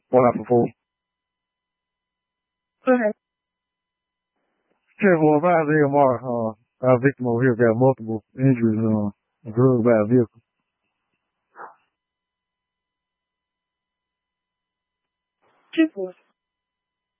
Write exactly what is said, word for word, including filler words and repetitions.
One out for four. Go ahead. ten four five Isaiah Moore. Uh, our victim over here got multiple injuries, uh, drugged by a vehicle. Two four.